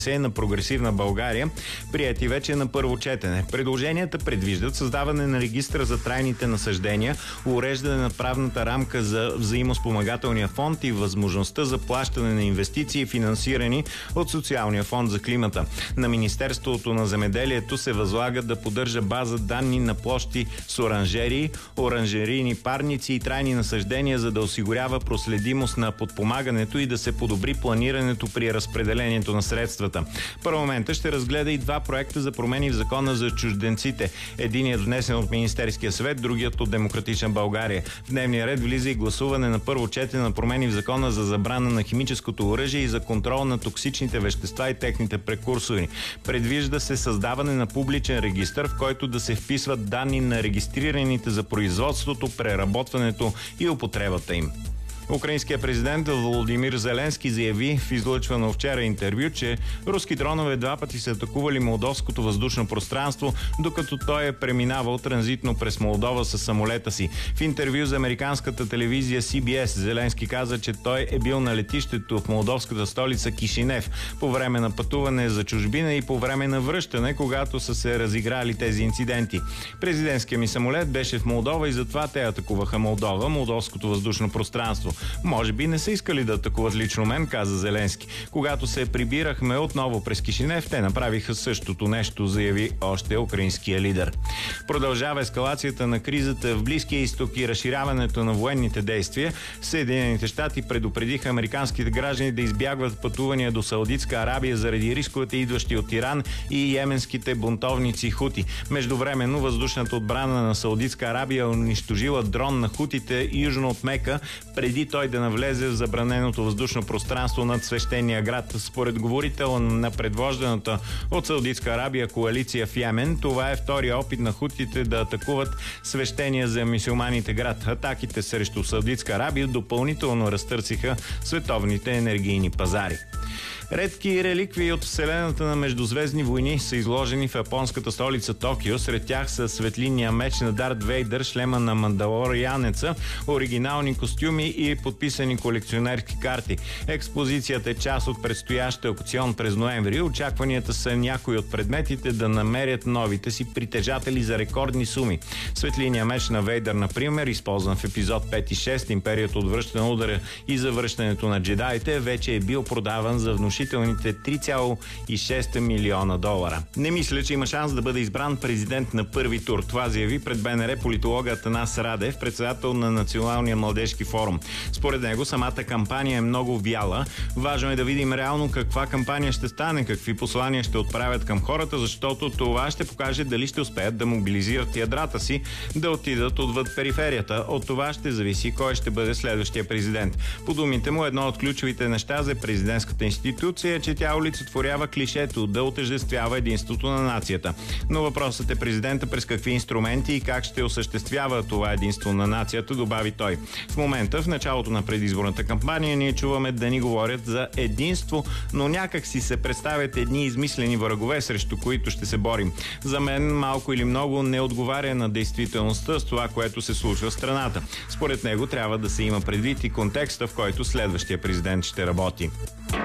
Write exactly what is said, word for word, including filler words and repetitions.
на Прогресивна България, прияти вече на първо четене. Предложенията предвиждат създаване на регистър за трайните насаждения, уреждане на правната рамка за взаимоспомагателния фонд и възможността за плащане на инвестиции, финансирани от Социалния фонд за климата. На Министерството на земеделието се възлага да поддържа база данни на площи с оранжерии, оранжерийни парници и трайни насаждения, за да осигурява проследимост на подпомагането и да се подобри планирането при разпределението на средствата. Парламентът ще разгледа и два проекта за промени в закона за чужденците. Единият внесен от Министерския съвет, другият от Демократична България. В дневния ред влиза и гласуване на първо четене на промени в закона за забрана на химическото оръжие и за контрол на токсичните вещества и техните прекурсори. Предвижда се създаване на публичен регистър, в който да се вписват данни на регистрираните за производството, преработването и употребата им. Украинският президент Володимир Зеленски заяви в излъчвано вчера интервю, че руски дронове два пъти са атакували молдовското въздушно пространство, докато той е преминавал транзитно през Молдова с самолета си. В интервю за американската телевизия Си Би Ес Зеленски каза, че той е бил на летището в молдовската столица Кишинев по време на пътуване за чужбина и по време на връщане, когато са се разиграли тези инциденти. Президентският ми самолет беше в Молдова и затова те атакуваха Молдова, молдовското въздушно пространство. Може би не са искали да атакуват лично мен, каза Зеленски. Когато се прибирахме отново през Кишинев, те направиха същото нещо, заяви още украинския лидер. Продължава ескалацията на кризата в Близкия изток и разширяването на военните действия. Съединените щати предупредиха американските граждани да избягват пътувания до Саудитска Арабия заради рисковете, идващи от Иран и йеменските бунтовници хути. Междувременно въздушната отбрана на Саудитска Арабия унищожила дрон на хутите южно от Мека, преди той да навлезе в забраненото въздушно пространство над свещения град. Според говорител на предвожданата от Саудитска Арабия коалиция в Йемен, това е втория опит на хутите да атакуват свещения за мюсюлманите град. Атаките срещу Саудитска Арабия допълнително разтърсиха световните енергийни пазари. Редки реликвии от вселената на междузвездни войни са изложени в японската столица Токио. Сред тях са светлинния меч на Дарт Вейдър, шлема на Мандалорианеца, оригинални костюми и подписани колекционерски карти. Експозицията е част от предстоящ аукцион през ноември. Очакванията са някои от предметите да намерят новите си притежатели за рекордни суми. Светлинния меч на Вейдър, например, използван в епизод пет и шест, Империята отвръща на удара и завръщането на джедаите, вече е бил продаван за внушителните три цяло и шест милиона долара. Не мисля, че има шанс да бъде избран президент на първи тур. Това заяви пред Б Н Р политолога Атанас Радев, председател на Националния младежки форум. Според него самата кампания е много вяла. Важно е да видим реално каква кампания ще стане, какви послания ще отправят към хората, защото това ще покаже дали ще успеят да мобилизират ядрата си, да отидат отвъд периферията. От това ще зависи кой ще бъде следващия президент. По думите му, едно от ключовите неща за президентската институция е, че тя олицетворява клишето да отъждествява единството на нацията. Но въпросът е президента през какви инструменти и как ще осъществява това единство на нацията, добави той. В момента, в началото на предизборната кампания, ние чуваме да ни говорят за единство, но някак си се представят едни измислени врагове, срещу които ще се борим. За мен малко или много не отговаря на действителността с това, което се случва в страната. Според него трябва да се има предвид и контекста, в който следващия президент ще работи.